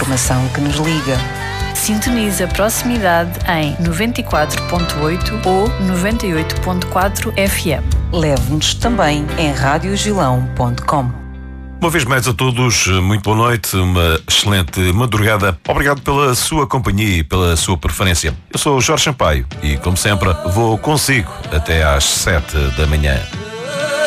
informação que nos liga. Sintonize a proximidade em 94.8 ou 98.4 FM. Leve-nos também em radiogilão.com. Uma vez mais a todos, muito boa noite, uma excelente madrugada. Obrigado pela sua companhia e pela sua preferência. Eu sou o Jorge Sampaio e, como sempre, vou consigo até às 7 da manhã.